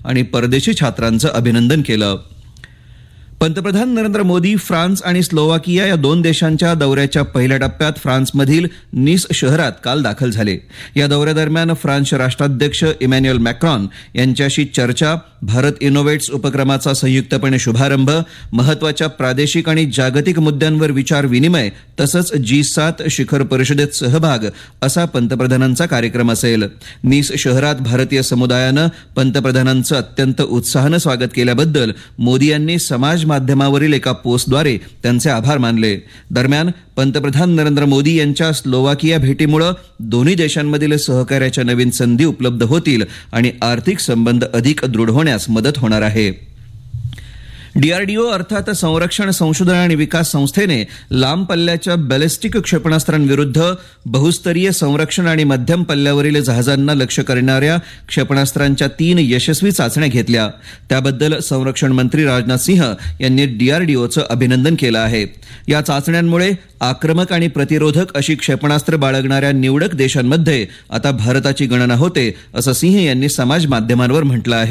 आणि परदेशी छात्रांचं अभिनंदन केलं. पंतप्रधान नरेंद्र मोदी फ्रान्स आणि स्लोवाकिया या दोन देशांच्या दौऱ्याच्या पहिल्या टप्प्यात फ्रान्समधील नीस शहरात काल दाखल झाले. या दौऱ्यादरम्यान फ्रान्सचे राष्ट्राध्यक्ष इमॅन्युएल मॅक्रॉन यांच्याशी चर्चा, भारत इनोव्हेट्स उपक्रमाचा संयुक्तपणे शुभारंभ, महत्वाच्या प्रादेशिक आणि जागतिक मुद्द्यांवर विचार विनिमय तसंच G7 शिखर परिषदेत सहभाग असा पंतप्रधानांचा कार्यक्रम असेल. नीस शहरात भारतीय समुदायानं पंतप्रधानांचं अत्यंत उत्साहानं स्वागत केल्याबद्दल मोदी यांनी समाज माध्यमावरील एका पोस्टद्वारे त्यांचे आभार मानले. दरम्यान पंतप्रधान नरेंद्र मोदी यांच्या स्लोवाकिया भेटीमुळे दोन्ही देशांमधील सहकार्याच्या नवीन संधी उपलब्ध होतील आणि आर्थिक संबंध अधिक दृढ होण्यास मदत होणार आहे. DRDO अर्थात संरक्षण संशोधन आणि विकास संस्थेने लांब पल्ल्याच्या बॅलिस्टिक क्षेपणास्त्रांविरुद्ध बहुस्तरीय संरक्षण आणि मध्यम पल्ल्यावरील जहाजांना लक्ष्य करणाऱ्या क्षेपणास्त्रांच्या 3 यशस्वी चाचण्या घेतल्या. त्याबद्दल संरक्षण मंत्री राजनाथ सिंह यांनी DRDOचं अभिनंदन केलं आहे. या चाचण्यांमुळे आक्रमक आणि प्रतिरोधक अशी क्षेपणास्त्र बाळगणाऱ्या निवडक देशांमध्ये आता भारताची गणना होते असं सिंह यांनी समाज माध्यमांवर म्हटलं आहे.